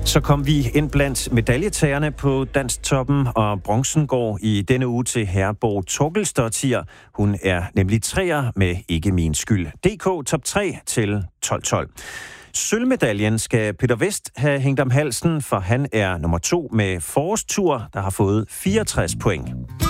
Så kom vi ind blandt medaljetagerne på Danstoppen, og bronzen går i denne uge til Herborg Torkelsdottir. Hun er nemlig 3'er med Ikke min skyld. DK top 3 til 12-12. Sølvmedaljen skal Peter Vest have hængt om halsen, for han er nummer 2 med Forårstur, der har fået 64 point.